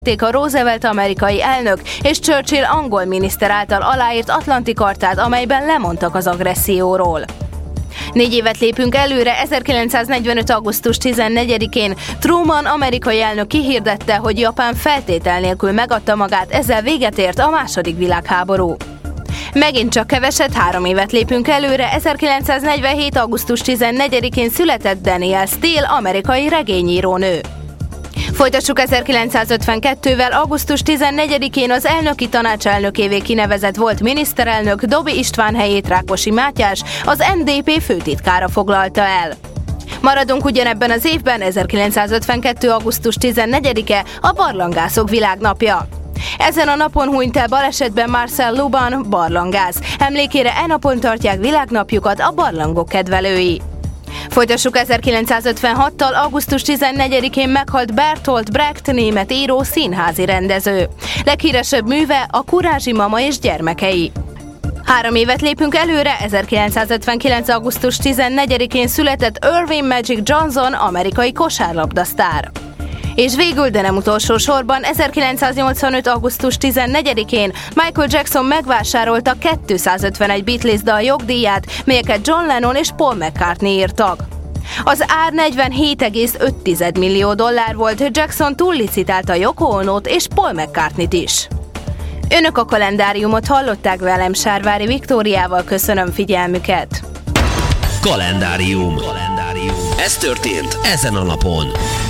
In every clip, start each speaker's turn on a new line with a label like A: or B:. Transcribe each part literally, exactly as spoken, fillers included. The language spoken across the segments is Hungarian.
A: a Roosevelt amerikai elnök és Churchill angol miniszter által aláírt Atlanti Chartát, amelyben lemondtak az agresszióról. Négy évet lépünk előre, ezerkilencszáznegyvenöt. augusztus tizennegyedikén Truman amerikai elnök kihirdette, hogy Japán feltétel nélkül megadta magát, ezzel véget ért a második világháború. Megint csak keveset, három évet lépünk előre, ezerkilencszáznegyvenhét. augusztus tizennegyedikén született Danielle Steel, amerikai regényírónő. Folytassuk ezerkilencszázötvenkettővel. augusztus tizennegyedikén az elnöki tanács elnökévé kinevezett volt miniszterelnök Dobby István helyét Rákosi Mátyás, az en dé pé főtitkára foglalta el. Maradunk ugyanebben az évben, ezerkilencszázötvenkettő. augusztus tizennegyedike a barlangászok világnapja. Ezen a napon hunyt el balesetben Marcel Lubin, barlangász. Emlékére e napon tartják világnapjukat a barlangok kedvelői. Folytassuk ezerkilencszázötvenhattal. augusztus tizennegyedikén meghalt Bertolt Brecht, német író, színházi rendező. Leghíresebb műve a Kurázsi mama és gyermekei. Három évet lépünk előre, ezerkilencszázötvenkilenc. augusztus tizennegyedikén született Irving Magic Johnson, amerikai kosárlabdasztár. És végül, de nem utolsó sorban, ezerkilencszáznyolcvanöt. augusztus tizennegyedikén Michael Jackson megvásárolta kétszázötvenegy Beatles dal jogdíját, melyeket John Lennon és Paul McCartney írtak. Az ár negyvenhét egész öt millió dollár volt, Jackson túllicitálta Yoko Onót és Paul McCartneyt is. Önök a kalendáriumot hallották, velem Sárvári Viktóriával, köszönöm figyelmüket.
B: Kalendárium. Kalendárium. Ez történt ezen a napon.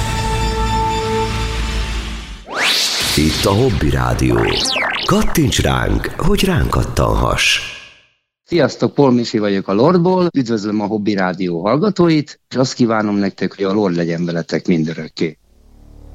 C: Itt a Hobby Rádió. Kattints ránk, hogy ránk kattanhass.
D: Sziasztok, Paul Misi vagyok a Lordból, üdvözlöm a Hobby Rádió hallgatóit, és azt kívánom nektek, hogy a Lord legyen veletek mindörökké.